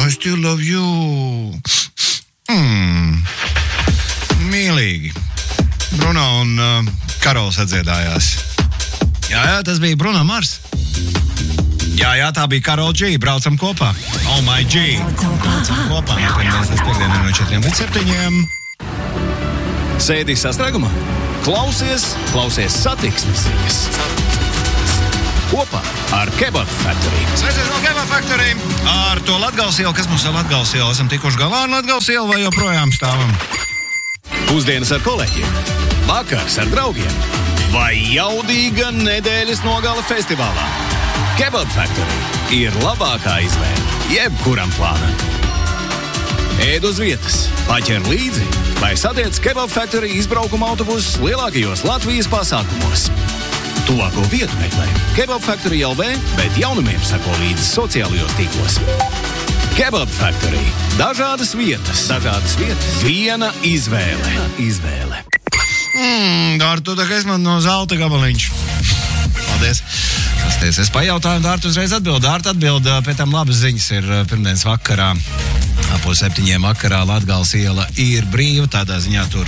I still love you. Mīlīgi. Bruno un Karols atdziedājās. Jā, tas bija Bruno Mars. Jā, tā bija Karol G. Braucam kopā. Oh my G. Braucam kopā. Pirmais piekdienā no 4 līdz 7. Sēdī sastrēgumā? Klausies satiksmes ziņas. Kopā ar Kebab Factory. Sveicies no Kebab Factory. Ar to Latgales ielu, kas mums ir Latgales iela? Esam tikuši galā ar Latgales ielu vai joprojām stāvam? Pusdienas ar kolēģiem. Vakars ar draugiem. Vai jaudīga nedēļas nogala festivālā? Kebab Factory ir labākā izvēle jebkuram plānam. Ēd uz vietas, paķer līdzi vai satiec Kebab Factory izbraukuma autobusus lielākajos Latvijas pasākumos. Tuvāko vietu meklē Kebab Factory LV, bet jaunumiem sako līdzi sociālajos tīklos. Kebab Factory. Dažādas vietas. Viena izvēle. Dārtu, tā kā es man no zelta gabaliņš. Paldies. Es pajautāju, Dārtu uzreiz atbild. Dārtu atbild, pēc tam labas ziņas ir pirmdienas vakarā. Apo 7 vakarā Latgales iela ir brīva, tādā ziņā tur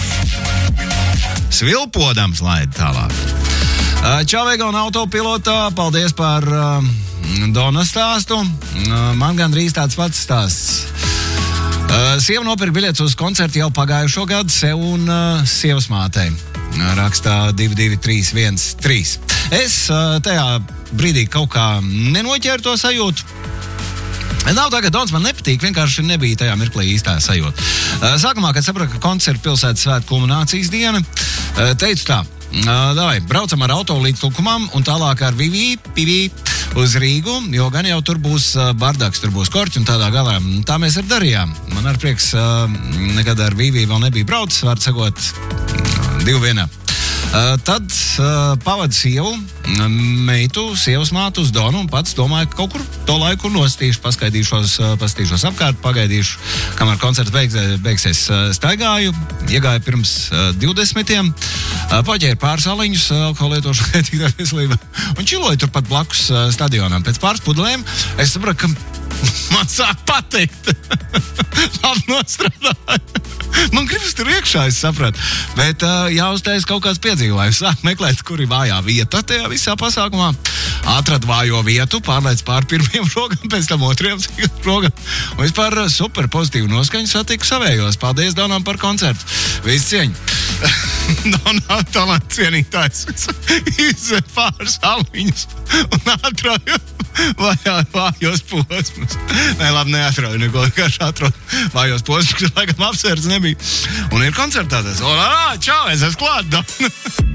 svilpodams laid tālāk. Čau, Vega un autopilotā, paldies par Dona stāstu. Man gandrīz tāds pats stāsts. Sieva nopirka biļetes uz koncertu jau pagājušo gadu sev un sievas mātei. Rakstā 22313. Es tajā brīdī kaut kā nenoķēru to sajūtu. Nav tā, ka Dons man nepatīk, vienkārši nebija tajā mirklī īstā sajūta. Sākumā, kad sapratu, ka koncerta pilsētas svētku kulminācijas diena, teicu tā, davai, braucam ar auto līdz Tulkumam un tālāk ar Vivi uz Rīgu, jo gan jau tur būs bardaks, tur būs korķi un tādā galā. Tā mēs arī darījām. Man ar prieks nekad ar Vivi vēl nebija braucis, var sakot, 2 vienā. Tad pavadu sievu, meitu, sievas mātu uz Donu un pats domāju, ka kaut kur to laiku nostīšu, paskatīšos apkārt, pagaidīšu, kamēr koncerts beigsies. Staigāju, iegāju pirms 20, paķēru pāris aliņus, alkohola lietošanu kaitīgā veselībā un čiloju turpat blakus stadionam. Pēc pāris pudelēm es sapratu, ka man sāk patikt. Labi nostrādāju. Man gribas tur iekšā, es sapratu. Bet jāuztais kaut kāds piedzīvojums. Sāk meklēt, kur ir vājā vieta tajā visā pasākumā. Atrad vājo vietu, pārlēc pār pirmiem rogam, pēc tam otriem rogam. Un vispār super pozitīvu noskaņu satiku savējos. Paldies Donam par koncertu. Visu cieņu. Donam talants cienītājs. Izve pāris aliņus un atrauju vājos posmus. Nē, labi, neatrauju neko, vienkārši atrauju vājos posmus, kas laikam apsvērts nebija. Un ir koncertā tas. Olā, čau, es esmu klāt, Don.